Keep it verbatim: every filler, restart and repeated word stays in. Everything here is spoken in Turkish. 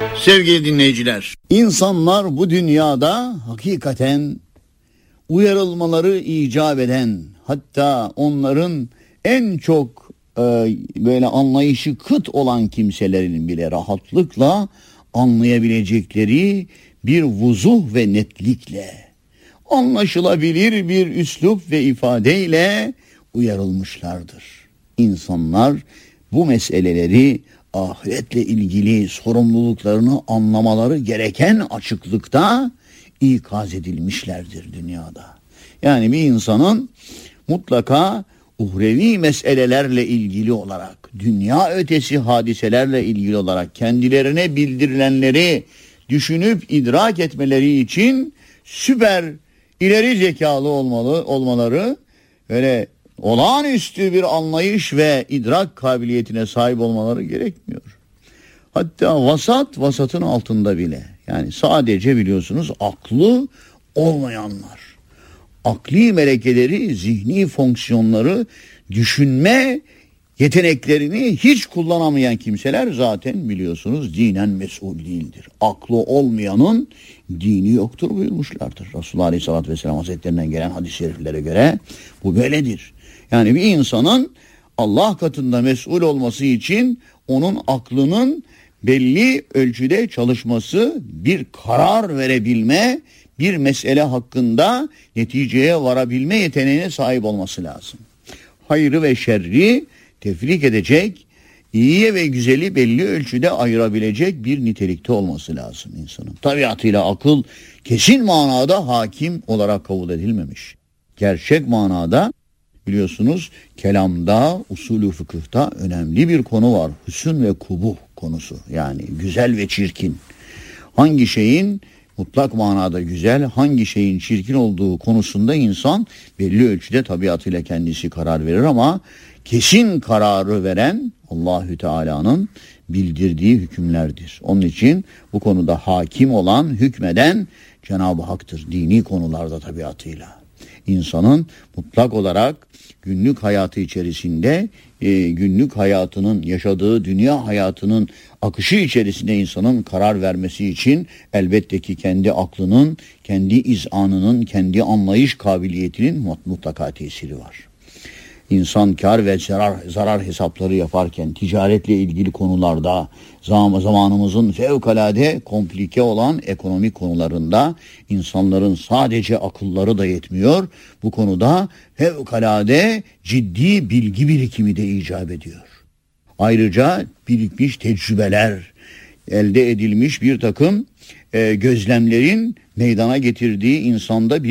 Sevgili dinleyiciler, İnsanlar bu dünyada hakikaten uyarılmaları icap eden, hatta onların en çok e, böyle anlayışı kıt olan kimselerin bile rahatlıkla anlayabilecekleri bir vuzuh ve netlikle, anlaşılabilir bir üslup ve ifadeyle uyarılmışlardır. İnsanlar bu meseleleri, ahiretle ilgili sorumluluklarını anlamaları gereken açıklıkta ikaz edilmişlerdir dünyada. Yani bir insanın mutlaka uhrevi meselelerle ilgili olarak, dünya ötesi hadiselerle ilgili olarak kendilerine bildirilenleri düşünüp idrak etmeleri için süper ileri zekalı olmalı olmaları, böyle olağanüstü bir anlayış ve idrak kabiliyetine sahip olmaları gerekmiyor. Hatta vasat, vasatın altında bile. Yani sadece biliyorsunuz aklı olmayanlar, akli melekeleri, zihni fonksiyonları, düşünme yeteneklerini hiç kullanamayan kimseler zaten biliyorsunuz dinen mesul değildir. Aklı olmayanın dini yoktur buyurmuşlardır. Resulullah Aleyhisselatü Vesselam Hazretlerinden gelen hadis-i şeriflere göre bu böyledir. Yani bir insanın Allah katında mesul olması için onun aklının belli ölçüde çalışması, bir karar verebilme, bir mesele hakkında neticeye varabilme yeteneğine sahip olması lazım. Hayrı ve şerri tefrik edecek, iyiye ve güzeli belli ölçüde ayırabilecek bir nitelikte olması lazım insanın. Tabiatıyla akıl kesin manada hakim olarak kabul edilmemiş. Gerçek manada biliyorsunuz kelamda, usulü fıkıhta önemli bir konu var. Hüsn ve kubuh konusu, yani güzel ve çirkin. Hangi şeyin mutlak manada güzel, hangi şeyin çirkin olduğu konusunda insan belli ölçüde tabiatıyla kendisi karar verir ama kesin kararı veren Allahü Teala'nın bildirdiği hükümlerdir. Onun için bu konuda hakim olan, hükmeden Cenab-ı Hak'tır dini konularda tabiatıyla. İnsanın mutlak olarak günlük hayatı içerisinde, e, günlük hayatının, yaşadığı dünya hayatının akışı içerisinde insanın karar vermesi için elbette ki kendi aklının, kendi izanının, kendi anlayış kabiliyetinin mutlaka tesiri var. İnsan kar ve zarar, zarar hesapları yaparken, ticaretle ilgili konularda, zamanımızın fevkalade komplike olan ekonomik konularında insanların sadece akılları da yetmiyor. Bu konuda fevkalade ciddi bilgi birikimi de icap ediyor. Ayrıca birikmiş tecrübeler, elde edilmiş bir takım e, gözlemlerin meydana getirdiği insanda bir